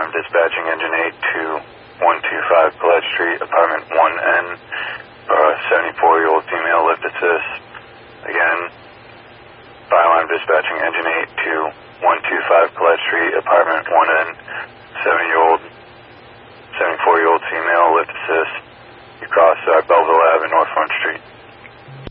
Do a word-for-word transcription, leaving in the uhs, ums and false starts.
alarm dispatching engine eight to one two five College Street, apartment one N, for a seventy-four-year-old female lift assist. Again, fire alarm dispatching engine eight to one two five College Street, apartment one N, seventy-year-old